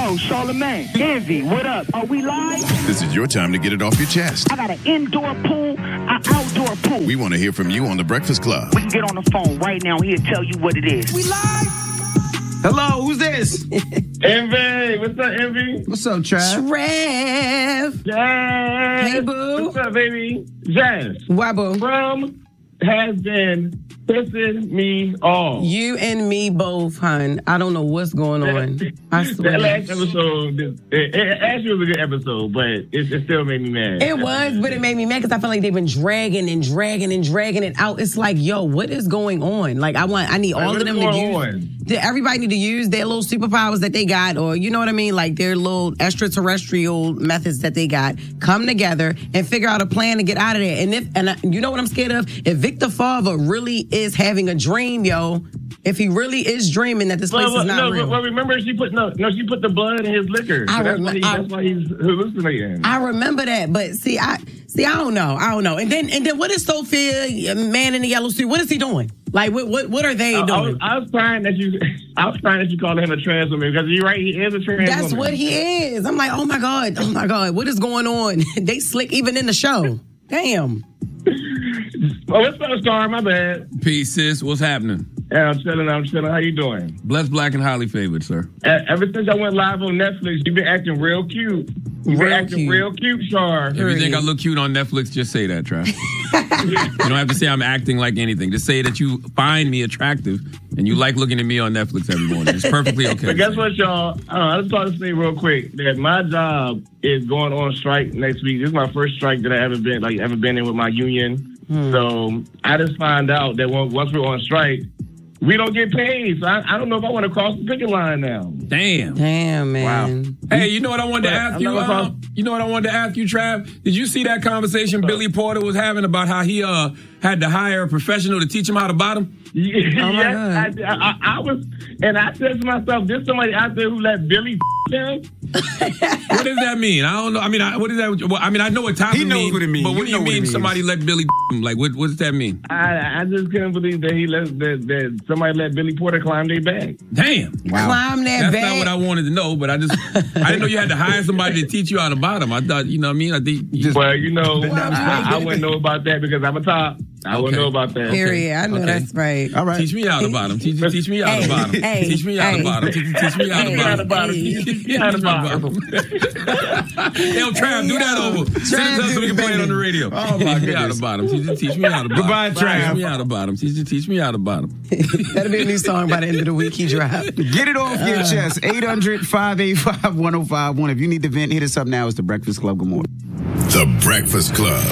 Yo, Charlamagne, Envy, what up? Are we live? This is your time to get it off your chest. I got an indoor pool, an outdoor pool. We want to hear from you on The Breakfast Club. We can get on the phone right now. He'll tell you what it is. We live? Hello, who's this? Envy, what's up, Envy? What's up, Trav? Trev. Jazz. Hey, boo. What's up, baby? Jazz. Why, boo? From has been pissing me off. You and me both, hon. I don't know what's going on. I swear. That last episode, it actually was a good episode, but it still made me mad. It was, but it made me mad because I feel like they've been dragging it out. It's like, yo, what is going on? Like, I need all of them to use. Everybody need to use their little superpowers that they got, or you know what I mean, like their little extraterrestrial methods that they got. Come together and figure out a plan to get out of there. And you know what I'm scared of? If Victor Favre really is having a dream, yo. If he really is dreaming that this place is not real. Well, remember she put the blood in his liquor. So that's why he's hallucinating. I remember that, but see, I don't know. And then what is Sophia, man in the yellow suit? What is he doing? Like, what are they doing? I was crying that you called him a trans woman, because you're right, he is a trans woman. That's what he is. I'm like, oh my God, what is going on? They slick even in the show. Damn. Oh, what's up, Star? My bad. Peace, sis. What's happening? Yeah, I'm chilling. How you doing? Blessed, black, and highly favored, sir. Ever since I went live on Netflix, you've been acting real cute. Real cute, Char. If you think I look cute on Netflix, just say that, Trav. You don't have to say I'm acting like anything. Just say that you find me attractive and you like looking at me on Netflix every morning. It's perfectly okay. But guess what, y'all? I just want to say real quick that my job is going on strike next week. This is my first strike that I ever been in with my union. So I just find out that once we're on strike, we don't get paid. So I don't know if I want to cross the picket line now. Damn, man. Wow. Hey, you know what I wanted to ask you? You know what I wanted to ask you, Trav? Did you see that conversation Billy Porter was having about how he had to hire a professional to teach him how to bottom? Yes, I was, and I said to myself, there's somebody out there who let Billy him. What does that mean? I don't know. I mean, what is that? Well, I mean, I know what Tommy means. He knows what it means. But what do you mean somebody let Billy him? Like, what does that mean? I just couldn't believe that that somebody let Billy Porter climb their back. Damn. Wow. Climb that back? That's not what I wanted to know, but I didn't know you had to hire somebody to teach you how to bottom. I thought, you know what I mean? I think. Well, you know, I wouldn't know about that because I'm a top. I wouldn't know about that. Period. I know that's right. All right. Teach me how to bottom. Teach me how to bottom. Teach me how to bottom. Teach me how to bottom. Teach me how to bottom. Yo, Trav, do that over. Send it to us so we can play it on the radio. Oh, my goodness. Teach me how to bottom. Teach me how to bottom. Goodbye, Trav. Teach me how to bottom. Teach me how to bottom. That'll be a new song by the end of the week he dropped. Get it off your chest. 800-585-1051. If you need to vent, hit us up now. It's The Breakfast Club. Good morning. The Breakfast Club.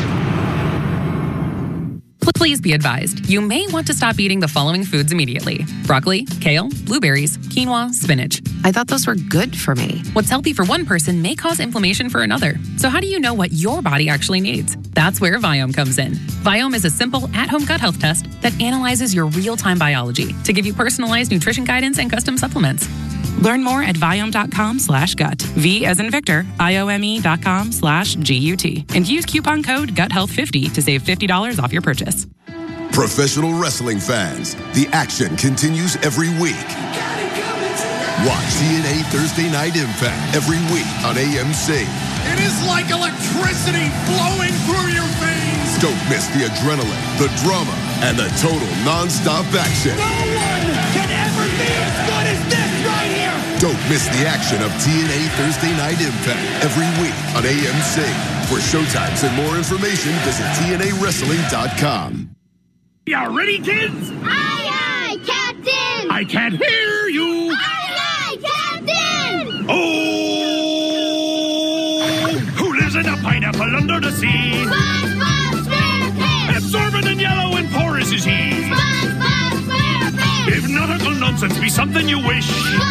Please be advised, you may want to stop eating the following foods immediately. Broccoli, kale, blueberries, quinoa, spinach. I thought those were good for me. What's healthy for one person may cause inflammation for another. So how do you know what your body actually needs? That's where Viome comes in. Viome is a simple, at-home gut health test that analyzes your real-time biology to give you personalized nutrition guidance and custom supplements. Learn more at Viome.com/gut. V as in Victor, IOME.com/GUT. And use coupon code GUTHEALTH50 to save $50 off your purchase. Professional wrestling fans, the action continues every week. Watch TNA Thursday Night Impact every week on AMC. It is like electricity flowing through your veins. Don't miss the adrenaline, the drama, and the total non-stop action. No one can ever be as good as this right here. Don't miss the action of TNA Thursday Night Impact every week on AMC. For showtimes and more information, visit TNAWrestling.com. You ready, kids? Aye, aye, Captain! I can't hear you! Aye, aye, Captain! Oh! Who lives in a pineapple under the sea? SpongeBob SquarePants! Absorbent and yellow and porous is he? SpongeBob SquarePants! If nautical nonsense be something you wish...